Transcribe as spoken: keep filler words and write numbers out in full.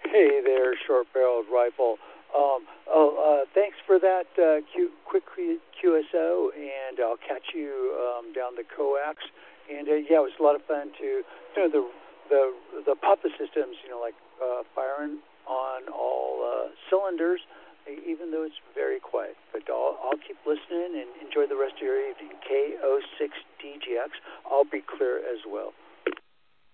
Hey there, short-barreled rifle. Um, oh, uh, thanks for that uh, Q, quick Q S O, and I'll catch you um, down the coax. And uh, yeah, it was a lot of fun to, you know, the the the Papa systems, you know, like uh, firing on all uh, cylinders, even though it's very quiet. But I'll, I'll keep listening and enjoy the rest of your evening. K O six D G X. I'll be clear as well.